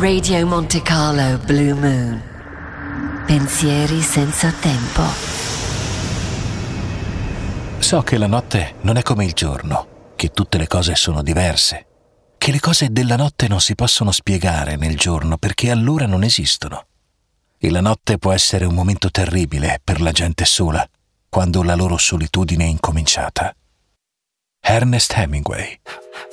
Radio Monte Carlo Blue Moon. Pensieri senza tempo. So che la notte non è come il giorno, che tutte le cose sono diverse, che le cose della notte non si possono spiegare nel giorno perché allora non esistono. E la notte può essere un momento terribile per la gente sola, quando la loro solitudine è incominciata. Ernest Hemingway.